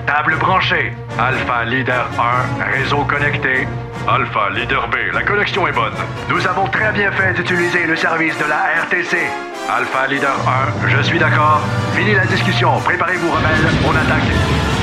Table branchée. Alpha Leader 1, réseau connecté. Alpha Leader B, la connexion est bonne. Nous avons très bien fait d'utiliser le service de la RTC. Alpha Leader 1, je suis d'accord. Fini la discussion. Préparez-vous, rebelles. On attaque.